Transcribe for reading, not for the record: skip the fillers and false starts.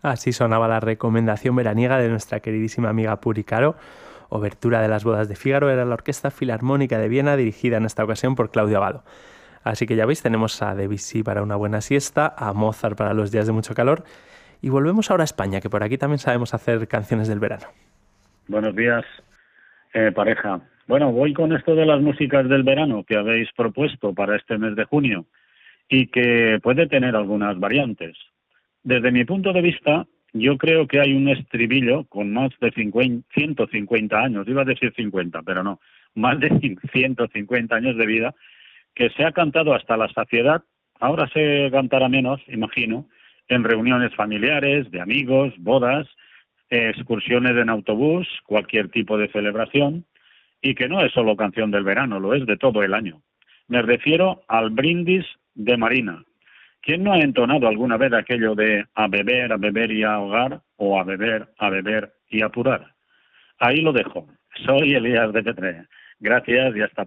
Así sonaba la recomendación veraniega de nuestra queridísima amiga Puri Caro. Obertura de las bodas de Fígaro era la Orquesta Filarmónica de Viena, dirigida en esta ocasión por Claudio Abbado. Así que ya veis, tenemos a Debussy para una buena siesta, a Mozart para los días de mucho calor, y volvemos ahora a España, que por aquí también sabemos hacer canciones del verano. Buenos días, pareja. Bueno, voy con esto de las músicas del verano que habéis propuesto para este mes de junio y que puede tener algunas variantes. Desde mi punto de vista, yo creo que hay un estribillo con más de 150 años, iba a decir 50, pero no, más de 150 años de vida, que se ha cantado hasta la saciedad, ahora se cantará menos, imagino, en reuniones familiares, de amigos, bodas, excursiones en autobús, cualquier tipo de celebración, y que no es solo canción del verano, lo es de todo el año. Me refiero al brindis de Marina. ¿Quién no ha entonado alguna vez aquello de a beber y a ahogar, o a beber y a apurar? Ahí lo dejo. Soy Elías de Petre. Gracias y hasta